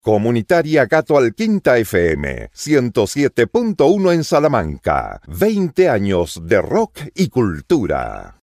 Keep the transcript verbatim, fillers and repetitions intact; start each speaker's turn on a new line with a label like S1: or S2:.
S1: Comunitaria Gato Alquinta F M, ciento siete punto uno en Salamanca. veinte años de rock y cultura.